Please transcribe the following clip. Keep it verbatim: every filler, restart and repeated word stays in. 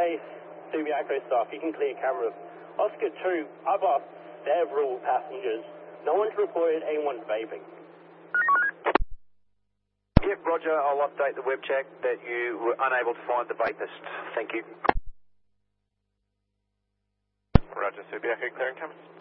Hey, Subiaco staff, you can clear cameras. Oscar two, I've asked several passengers. No one's reported anyone's vaping. Yep, Roger. I'll update the web check that you were unable to find the vapist. Thank you. Roger, Subiaco clearing cameras.